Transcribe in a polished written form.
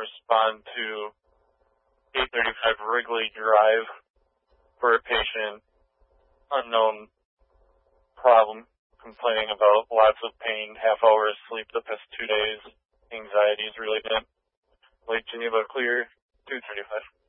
respond to 835 Wrigley Drive for a patient, unknown problem, complaining about lots of pain, half hour of sleep the past 2 days, anxiety is really bad. Lake Geneva Clear, 235.